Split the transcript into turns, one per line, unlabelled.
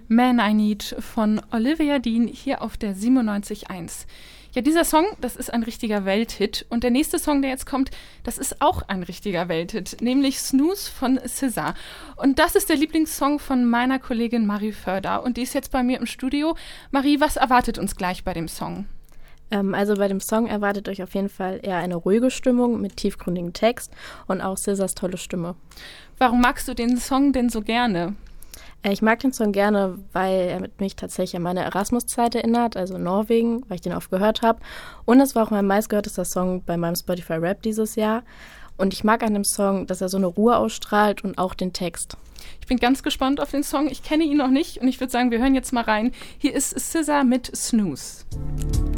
Man I Need von Olivia Dean hier auf der 97.1. Ja, dieser Song, das ist ein richtiger Welthit. Und der nächste Song, der jetzt kommt, das ist auch ein richtiger Welthit, nämlich Snooze von SZA. Und das ist der Lieblingssong von meiner Kollegin Marie Förder. Und die ist jetzt bei mir im Studio. Marie, was erwartet uns gleich bei dem Song?
Also bei dem Song erwartet euch auf jeden Fall eher eine ruhige Stimmung mit tiefgründigem Text und auch SZAs tolle Stimme.
Warum magst du den Song denn so gerne?
Ich mag den Song gerne, weil er mich tatsächlich an meine Erasmus-Zeit erinnert, also in Norwegen, weil ich den oft gehört habe. Und es war auch mein meistgehörtester Song bei meinem Spotify Rap dieses Jahr. Und ich mag an dem Song, dass er so eine Ruhe ausstrahlt und auch den Text.
Ich bin ganz gespannt auf den Song. Ich kenne ihn noch nicht und ich würde sagen, wir hören jetzt mal rein. Hier ist SZA mit Snooze.